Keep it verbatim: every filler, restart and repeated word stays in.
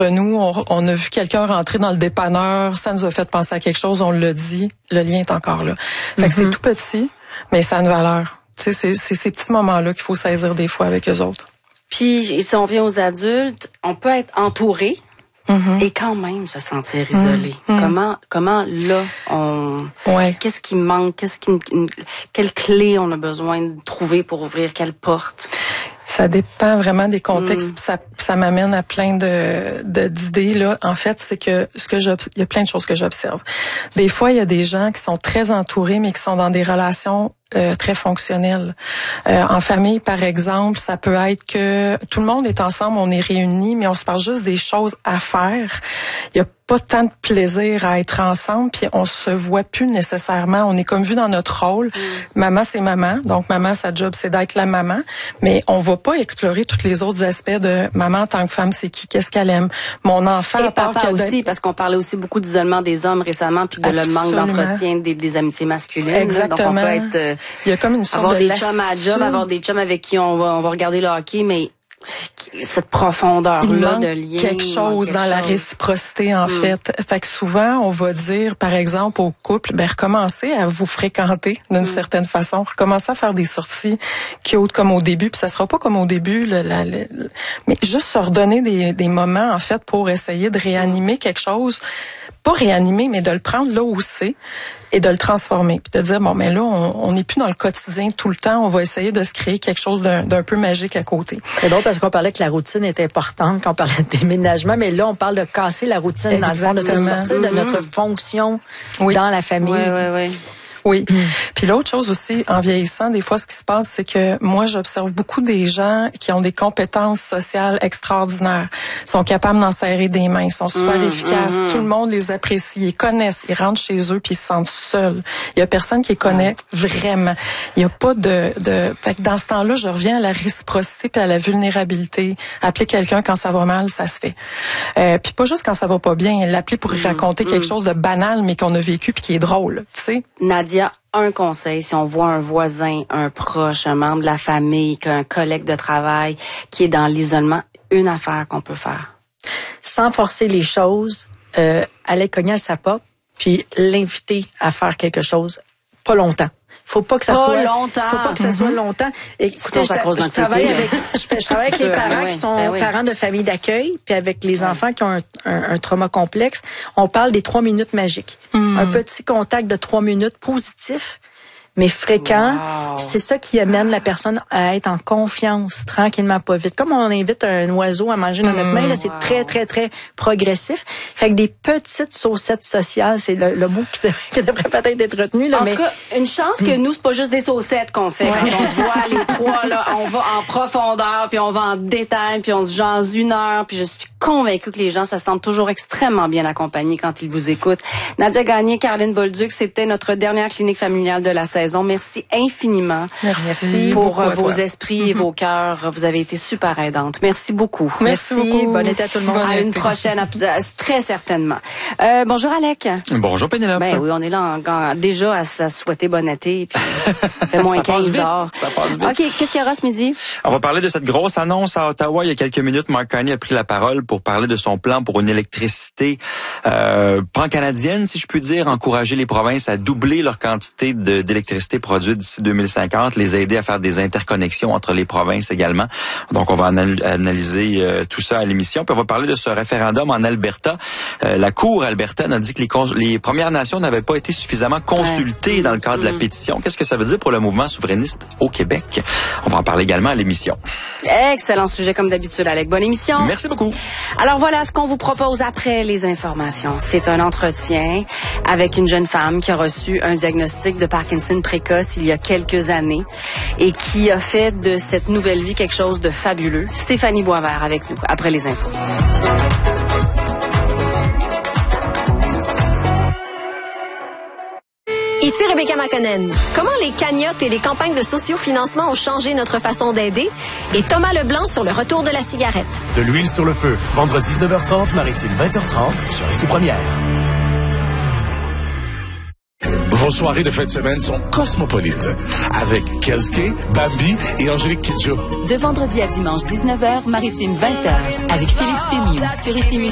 Nous, on, on a vu quelqu'un rentrer dans le dépanneur, ça nous a fait penser à quelque chose, on l'a dit, le lien est encore là. Fait que mm-hmm. c'est tout petit, mais ça a une valeur. Tu sais, c'est, c'est ces petits moments-là qu'il faut saisir des fois avec eux autres. Puis, si on vient aux adultes, on peut être entouré mm-hmm. et quand même se sentir isolé. Mm-hmm. Comment, comment là, on, ouais. qu'est-ce qui manque, qu'est-ce qui, une, quelle clé on a besoin de trouver pour ouvrir quelle porte? Ça dépend vraiment des contextes. Mm. Ça, ça m'amène à plein de, de d'idées là. En fait, c'est que ce que il y a plein de choses que j'observe. Des fois, il y a des gens qui sont très entourés, mais qui sont dans des relations Euh, très fonctionnel. Euh, en famille, par exemple, ça peut être que tout le monde est ensemble, on est réunis, mais on se parle juste des choses à faire. Il y a pas tant de plaisir à être ensemble, puis on se voit plus nécessairement. On est comme vu dans notre rôle. Mm. Maman, c'est maman, donc maman, sa job, c'est d'être la maman, mais on va pas explorer tous les autres aspects de maman en tant que femme, c'est qui, qu'est-ce qu'elle aime. Mon enfant, et à part papa aussi, parce qu'on parlait aussi beaucoup d'isolement des hommes récemment, puis de Absolument. le manque d'entretien des, des amitiés masculines. Exactement. Là, donc on peut être euh, il y a comme une sorte avoir de des chums à job, avoir des chums avec qui on va, on va regarder le hockey, mais cette profondeur-là de lien. quelque chose quelque dans chose. la réciprocité, en mm. fait. Fait que souvent, on va dire, par exemple, au couple, ben, recommencez à vous fréquenter d'une mm. certaine façon. Recommencez à faire des sorties cute comme au début, puis ça sera pas comme au début, le, la, le, mais juste se redonner des, des moments, en fait, pour essayer de réanimer quelque chose. Pas réanimer, mais de le prendre là où c'est et de le transformer. Puis de dire, bon, mais là, on n'est plus dans le quotidien tout le temps. On va essayer de se créer quelque chose d'un, d'un peu magique à côté. C'est drôle parce qu'on parlait que la routine est importante quand on parlait de déménagement, mais là, on parle de casser la routine, Exactement. dans le fond, de se sortir mm-hmm. de notre fonction oui. dans la famille. Oui, oui, oui. Oui. Mm. Puis l'autre chose aussi, en vieillissant, des fois, ce qui se passe, c'est que moi, j'observe beaucoup des gens qui ont des compétences sociales extraordinaires. Ils sont capables d'en serrer des mains, ils sont super mm, efficaces. Mm, mm. Tout le monde les apprécie, ils connaissent, ils rentrent chez eux puis ils se sentent seuls. Il y a personne qui les connaît mm. vraiment. Il y a pas de, de... Fait que dans ce temps-là, je reviens à la réciprocité puis à la vulnérabilité. Appeler quelqu'un quand ça va mal, ça se fait. Euh, puis pas juste quand ça va pas bien. L'appeler pour y raconter mm, quelque mm. chose de banal, mais qu'on a vécu puis qui est drôle, tu sais. Nadia, un conseil, si on voit un voisin, un proche, un membre de la famille, un collègue de travail qui est dans l'isolement, une affaire qu'on peut faire. Sans forcer les choses, euh, aller cogner à sa porte, puis l'inviter à faire quelque chose, pas longtemps. Faut pas que ça pas soit longtemps. Faut pas que ça mm-hmm. soit longtemps. Et écoutez, je, je, je travaille avec je, je travaille avec les parents qui sont ben oui. parents de familles d'accueil, puis avec les ouais. enfants qui ont un, un, un trauma complexe. On parle des trois minutes magiques. Mm. Un petit contact de trois minutes positif, mais fréquent. Wow. C'est ça qui amène la personne à être en confiance, tranquillement, pas vite. Comme on invite un oiseau à manger dans notre main, là, c'est wow. très, très, très progressif. Fait que des petites saucettes sociales, c'est le, le mot qui devrait, qui devrait peut-être être retenu. Là, en mais... tout cas, une chance que nous, c'est pas juste des saucettes qu'on fait. Ouais. Quand on se voit les trois, là, on va en profondeur, puis on va en détail, puis on se jase une heure, puis je suis convaincue que les gens se sentent toujours extrêmement bien accompagnés quand ils vous écoutent. Nadia Gagné, Caroline Bolduc, c'était notre dernière clinique familiale de la saison. Merci infiniment Merci pour beaucoup vos esprits et vos cœurs. Vous avez été super aidantes. Merci beaucoup. Merci, Merci beaucoup. Bon été à tout le monde. À une prochaine, très certainement. Euh, bonjour Alec. Bonjour Pénélope. Ben oui, on est là en, en, déjà à, à souhaiter bon été. Puis fait moins quinze heures. Ça passe vite. OK, qu'est-ce qu'il y aura ce midi? On va parler de cette grosse annonce à Ottawa. Il y a quelques minutes, Mark Carney a pris la parole pour parler de son plan pour une électricité euh, pan-canadienne, si je puis dire, encourager les provinces à doubler leur quantité de, d'électricité produite d'ici deux mille cinquante, les aider à faire des interconnexions entre les provinces également. Donc, on va anal- analyser euh, tout ça à l'émission. Puis on va parler de ce référendum en Alberta. Euh, la Cour albertaine a dit que les, cons- les Premières Nations n'avaient pas été suffisamment consultées ouais. dans le cadre mmh. de la pétition. Qu'est-ce que ça veut dire pour le mouvement souverainiste au Québec? On va en parler également à l'émission. Excellent sujet comme d'habitude, Alec. Bonne émission. Merci beaucoup. Alors voilà ce qu'on vous propose après les informations. C'est un entretien avec une jeune femme qui a reçu un diagnostic de Parkinson précoce il y a quelques années et qui a fait de cette nouvelle vie quelque chose de fabuleux. Stéphanie Boisvert avec nous après les infos. Ici Rebecca Makonnen. Comment les cagnottes et les campagnes de sociofinancement ont changé notre façon d'aider? Et Thomas Leblanc sur le retour de la cigarette. De l'huile sur le feu. Vendredi dix-neuf heures trente, Maritime vingt heures trente sur Ici Première. Vos soirées de fin de semaine sont cosmopolites avec Kelske, Bambi et Angélique Kidjo. De vendredi à dimanche dix-neuf heures, Maritime vingt heures avec Philippe Fémieux sur Ici Musique.